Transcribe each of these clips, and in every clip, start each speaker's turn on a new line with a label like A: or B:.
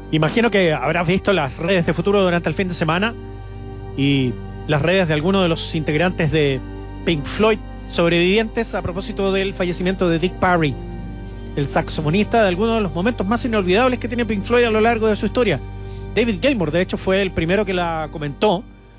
A: Imagino que habrás visto las redes de Futuro durante el fin de semana y las redes de algunos de los integrantes de Pink Floyd sobrevivientes a propósito del fallecimiento de Dick Parry, el saxofonista de algunos de los momentos más inolvidables que tiene Pink Floyd a lo largo de su historia. David Gilmour, de hecho, fue el primero que la comentó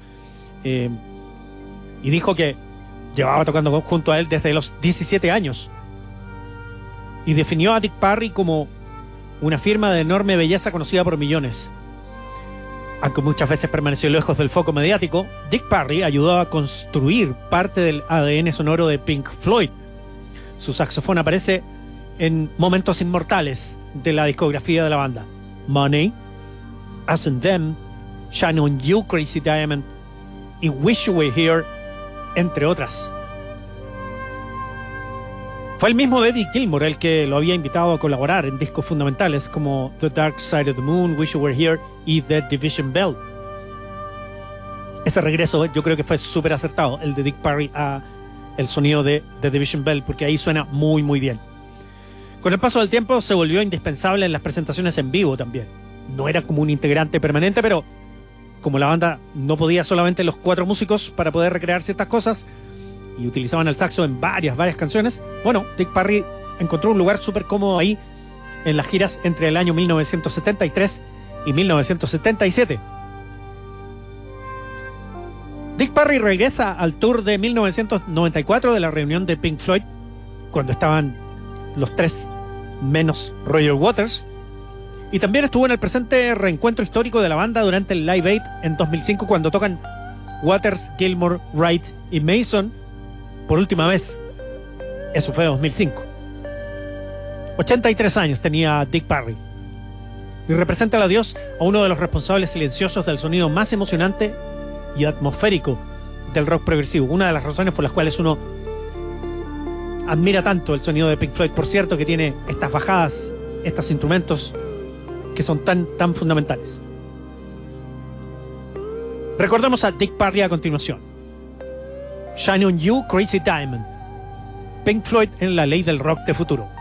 A: y dijo que llevaba tocando junto a él desde los 17 años y definió a Dick Parry como una firma de enorme belleza conocida por millones. Aunque muchas veces permaneció lejos del foco mediático, Dick Parry ayudó a construir parte del ADN sonoro de Pink Floyd. Su saxofón aparece en momentos inmortales de la discografía de la banda: Money, Us and Them, Shine on You, Crazy Diamond y Wish You Were Here, entre otras. Fue el mismo David Gilmour el que lo había invitado a colaborar en discos fundamentales como The Dark Side of the Moon, Wish You Were Here y The Division Bell. Ese regreso yo creo que fue súper acertado, el de Dick Parry a el sonido de The Division Bell, porque ahí suena muy muy bien. Con el paso del tiempo se volvió indispensable en las presentaciones en vivo también. No era como un integrante permanente, pero como la banda no podía solamente los 4 músicos para poder recrear ciertas cosas y utilizaban el saxo en varias canciones, bueno, Dick Parry encontró un lugar súper cómodo ahí en las giras entre el año 1973 y 1977. Dick Parry regresa al tour de 1994 de la reunión de Pink Floyd, cuando estaban los 3 menos Roger Waters, y también estuvo en el presente reencuentro histórico de la banda durante el Live Aid en 2005, cuando tocan Waters, Gilmour, Wright y Mason por última vez. Eso fue 2005. 83 años tenía Dick Parry y representa al adiós a uno de los responsables silenciosos del sonido más emocionante y atmosférico del rock progresivo. Una de las razones por las cuales uno admira tanto el sonido de Pink Floyd, por cierto, que tiene estas bajadas, estos instrumentos que son tan fundamentales. Recordemos a Dick Parry a continuación. Shine on You, Crazy Diamond. Pink Floyd en la ley del rock de futuro.